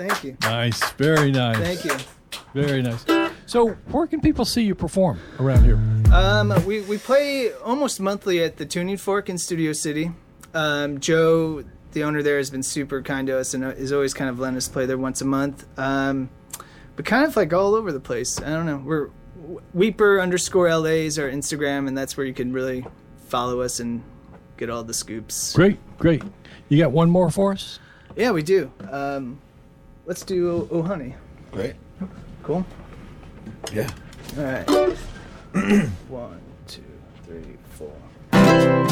Thank you. Nice. Very nice. Thank you. Very nice. So where can people see you perform around here? We play almost monthly at the Tuning Fork in Studio City. Joe, the owner there, has been super kind to us and is always kind of letting us play there once a month. But kind of like all over the place. I don't know. We're Weeper_LA is our Instagram, and that's where you can really follow us and get all the scoops. Great. You got one more for us? Yeah, we do. Let's do Oh Honey. Great. Cool? Yeah. All right. 1, 2, 3, 4.